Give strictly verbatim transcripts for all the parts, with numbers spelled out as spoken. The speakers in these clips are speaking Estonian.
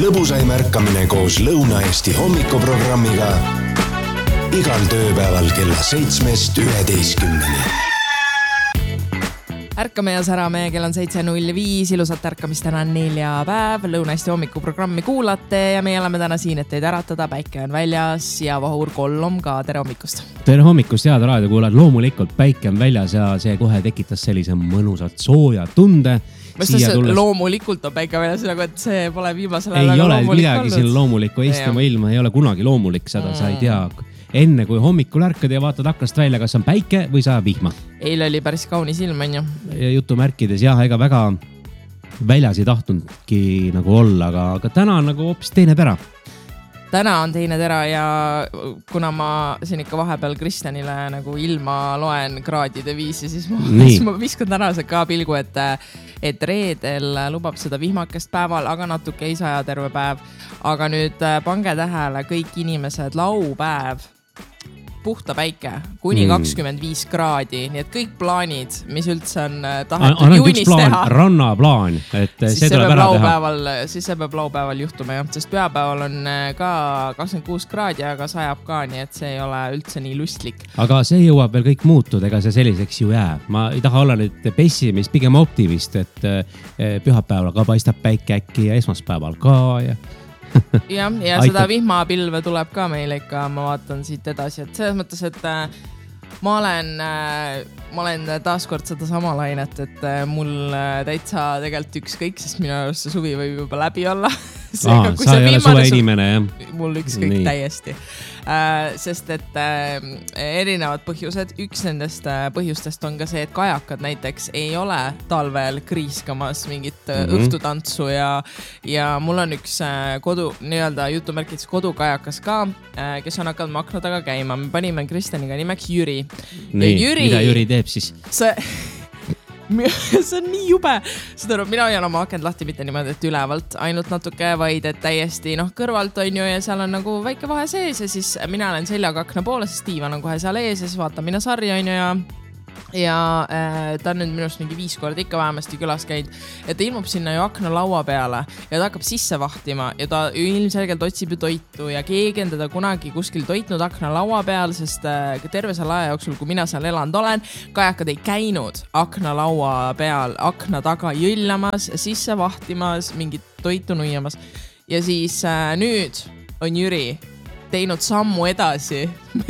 lõbusaim ärkamine koos Lõuna-Eesti hommikuprogrammiga igal tööpäeval kella seitsmest üheteistkümneni. Ärkame ja särame, kell on seitse null viis, ilusat ärkamist täna neljapäev, Lõuna-Eesti hommikuprogrammi kuulate ja me oleme täna siin, et teid äratada, päike on väljas ja Vahur Kollom ka, tere hommikust. Tere hommikust, head raadiokuulajad, loomulikult päike on väljas ja see kohe tekitas sellise mõnusalt sooja tunde. Ma ütles, et tulles... loomulikult on päike väljas, nagu et see pole viimasel ajal väga loomulik olnud. Ei ole midagi siin loomulikku, Eestimaa ilma ei ole kunagi loomulik, seda mm. sa ei tea. Enne kui hommikul ärkad ja vaatad aknast välja, kas on päike või sajab vihma. Eile oli päris kaunis ilm, on ju. Ja jutumärkides, jah, ega väga väljas ei tahtunudki nagu olla, aga, aga täna on nagu hoopis teine tera. Täna on teine tera ja kuna ma siin ikka vahepeal Kristjanile nagu ilma loen kraadide viisi, siis ma, siis ma viskan tänase ka pilgu, et, et reedel lubab seda vihmakest päeval, aga natuke ei saja terve päev. Aga nüüd pange tähele kõik inimesed, laupäev, puhta päike, kuni kakskümmend viis kraadi, nii et kõik plaanid, mis üldse on tahetud juunis plaan, teha. Rannaplaan, et siis see tuleb ära teha. Siis see peab laupäeval juhtuma, jah, sest pühapäeval on ka kakskümmend kuus kraadi, aga sajab ka, nii et see ei ole üldse nii lustlik. Aga see jõuab veel kõik muutud, ega see selliseks ju jää. Ma ei taha olla nüüd pessimist, pigem optimist, et pühapäeval ka paistab päike äkki ja esmaspäeval ka ja... ja, ja seda vihmapilve tuleb ka meile ikka, ma vaatan siit edasi, et selles mõttes, et ma olen, ma olen taaskord seda sama lainet, et mul täitsa tegelikult ükskõik, sest minu arust see suvi võib juba läbi olla. Seega, Aa, sa ei ole suve inimene, jah? Mul ükskõik Nii. täiesti. Äh, sest et äh, erinevad põhjused, üks nendest äh, põhjustest on ka see, et kajakad näiteks ei ole talvel kriiskamas mingit äh, mm-hmm. õhtutantsu ja, ja mul on üks äh, kodu, nii-öelda jutumärkides kodukajakas ka, äh, kes on hakanud akna taga käima. Me panime Kristjaniga nimeks Jüri. Nii, Jüri, mida Jüri teeb siis? See... see on nii jube. Seda, mina hoian oma akend lahti mitte niimoodi, et ülevalt ainult natuke, vaid et täiesti noh, kõrvalt on ju ja seal on nagu väike vahe sees ja siis mina olen seljaga akna poole, sest Tiivan on kohe seal ees ja siis vaatan mina sarja on ju ja ja äh, ta on nüüd minust mingi viis korda ikka vähemasti külas käinud ja ta ilmub sinna ju akna laua peale ja ta hakkab sisse vahtima ja ta ilmselgelt otsib ju toitu ja keegi on teda kunagi kuskil toitnud akna laua peal, sest äh, terve selle aja jooksul, kui mina seal elanud olen, kajakad ei käinud akna laua peal, akna taga jõllamas, sisse vahtimas, mingit toitu nuiamas ja siis äh, nüüd on Jüri teinud sammu edasi,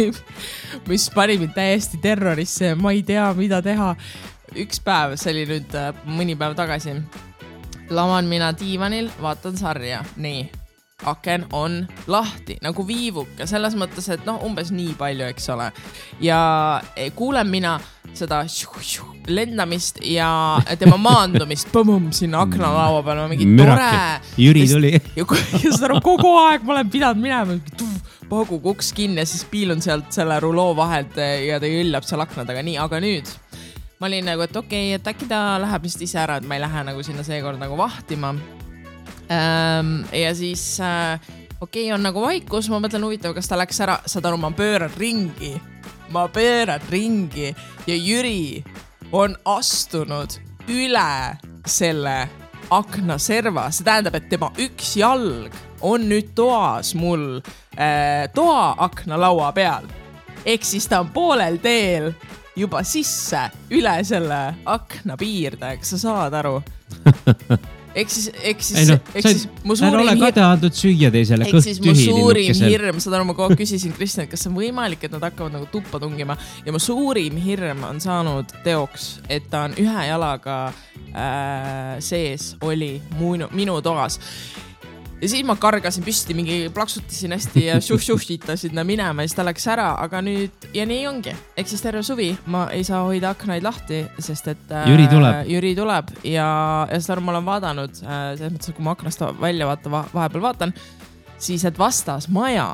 mis pani mind täiesti terrorisse ja ma ei tea, mida teha. Üks päev, see oli nüüd mõni päev tagasi, laman mina diivanil, vaatan sarja, nii, aken on lahti, nagu viivuke, selles mõttes, et noh, umbes nii palju, eks ole. Ja kuulen mina seda lendamist ja tema maandumist põmmum sinna akna laua peal, mingi tore. Jüri tuli. Ja, ja seda kogu aeg ma olen pidanud minema, pagu kuks kinni ja siis piilun sealt selle ruloo vahelt ja ta jõllab seal akna taga. Nii, aga nüüd ma olin nagu, et okei, okay, et äkki ta läheb vist ise ära, et ma ei lähe nagu sinna seekord nagu vahtima. Ähm, ja siis okei, okay, on nagu vaikus, ma mõtlen huvitav, kas ta läks ära, saad aru, ma pööran ringi. Ma pööran ringi ja Jüri on astunud üle selle akna serva. See tähendab, et tema üks jalg on nüüd toas mul äh, toa akna laua peal. Ehk siis ta on poolel teel juba sisse üle selle akna piirde, eks sa saad aru? Ehk siis, ehk siis, no, ehk siis mu suurim ole kade andud süüa teisele ehk siis mu suurim hirm, seda ma kogu küsisin Kristjan, kas on võimalik, et nad hakkavad nagu tuppa tungima ja mu suurim hirm on saanud teoks, et ta on ühe jalaga äh, sees oli minu, minu toas. Ja siis ma kargasin püsti, mingi plaksutasin hästi ja šuh-šuh-šita sinna minema ja siis ta läks ära, aga nüüd, ja nii ongi. Ehk siis terve suvi ma ei saa hoida aknaid lahti, sest et äh, Jüri tuleb, Jüri tuleb ja, ja seda ma olen vaadanud, äh, selles mõttes, kui ma aknast välja vaata, vahepeal vaatan, siis et vastas maja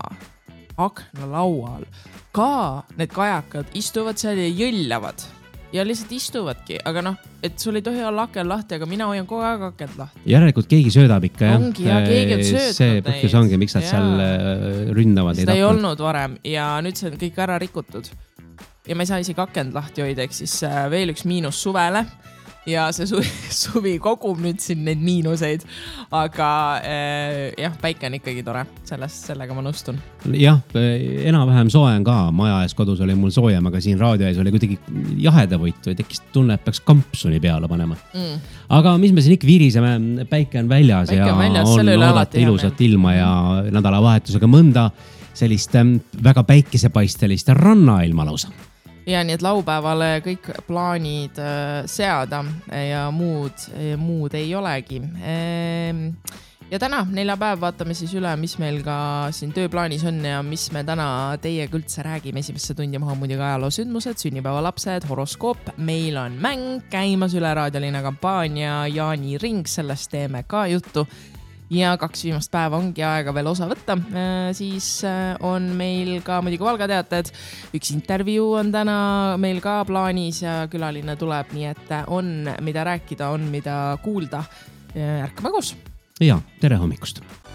akna laual ka need kajakad istuvad seal ja jõllavad. Ja lihtsalt istuvadki, aga noh, et sul ei tohi olla aken lahti, aga mina hoian kogu aeg akent lahti. Järelikult keegi söödab ikka, jah. Ongi, ja keegi on söötnud. See põhjus ongi, miks nad ja. seal ründavad. Seda ei olnud varem ja nüüd see on kõik ära rikutud. Ja ma ei saa isegi akent lahti hoida, ehk siis veel üks miinus suvele. ja see suvi, suvi kogub nüüd siin neid miinuseid, aga äh, jah, päike on ikkagi tore, sellest, sellega ma nõustun. Jah, enam-vähem soe on ka, maja ees kodus oli mul soojem, aga siin raadio ees oli kuidagi jahedavõit või tekkis tunne, et peaks kampsuni peale panema. Mm. Aga mis me siin ikka viiriseme, päike on väljas päike ja on, väljas, on oodata ilusat ilma ja nädalavahetusega mõnda sellist väga päikesepaistelist rannailma lausa. Ja nii, et laupäevale kõik plaanid seada ja muud, muud ei olegi. Ja täna neljapäev vaatame siis üle, mis meil ka siin tööplaanis on ja mis me täna teiega üldse räägime. Esimesse tundi maha muidugi ajaloosündmused, sünnipäevalapsed, horoskoop. Meil on mäng käimas üle raadioline kampaania Jaani ring, sellest teeme ka juttu. Ja kaks viimast päeva ongi aega veel osa võtta. Siis on meil ka muidugi valgateated. Üks intervjuu on täna meil ka plaanis ja külaline tuleb, nii et on mida rääkida, on mida kuulda. Ärkame koos! Ja, tere hommikust!